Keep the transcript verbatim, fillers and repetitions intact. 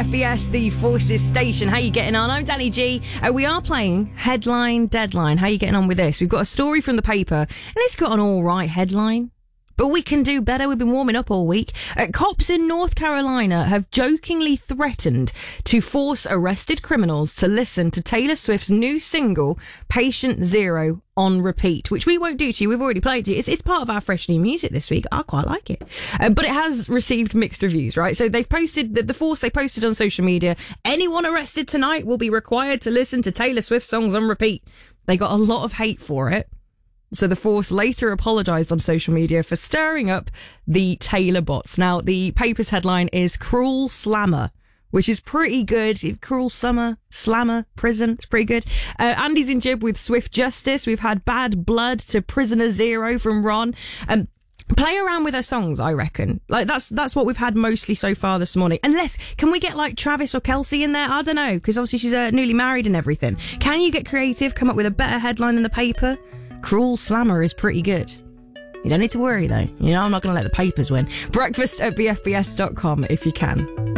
F B S, the Forces Station. How you getting on? I'm Danny G. Uh, we are playing Headline Deadline. How you getting on with this? We've got a story from the paper, and it's got an all right headline. But we can do better. We've been warming up all week. Uh, cops in North Carolina have jokingly threatened to force arrested criminals to listen to Taylor Swift's new single, Patient Zero, on repeat, which we won't do to you. We've already played it. It's, it's part of our fresh new music this week. I quite like it. Uh, but it has received mixed reviews, right? So they've posted, the, the force they posted on social media, anyone arrested tonight will be required to listen to Taylor Swift songs on repeat. They got a lot of hate for it. So the force later apologised on social media for stirring up the Taylor bots. Now, the paper's headline is Cruel Slammer, which is pretty good. Cruel Summer, Slammer, Prison, it's pretty good. Uh, Andy's in jib with Swift Justice. We've had Bad Blood to Prisoner Zero from Ron. Um, play around with her songs, I reckon. Like, that's that's what we've had mostly so far this morning. Unless, can we get like Travis or Kelsey in there? I don't know, because obviously she's uh, newly married and everything. Can you get creative, come up with a better headline than the paper? Cruel Slammer is pretty good. You don't need to worry though. You know, I'm not going to let the papers win. Breakfast at b f b s dot com if you can.